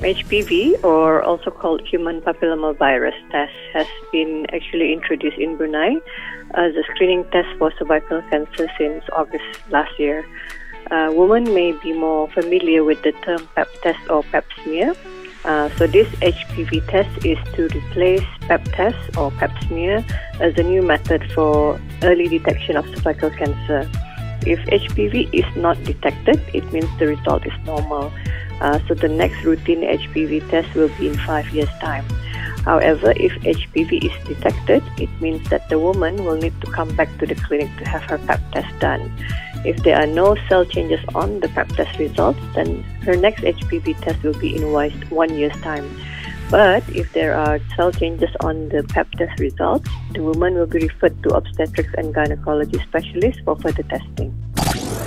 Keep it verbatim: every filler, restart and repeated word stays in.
H P V, or also called human papillomavirus test, has been actually introduced in Brunei as a screening test for cervical cancer since August last year. Uh, women may be more familiar with the term Pap test or Pap smear. Uh, so this H P V test is to replace Pap test or Pap smear as a new method for early detection of cervical cancer. If H P V is not detected, it means the result is normal. Uh, so the next routine H P V test will be in five years' time. However, if H P V is detected, it means that the woman will need to come back to the clinic to have her Pap test done. If there are no cell changes on the Pap test results, then her next H P V test will be in one year's time. But if there are cell changes on the Pap test results, the woman will be referred to obstetrics and gynecology specialists for further testing.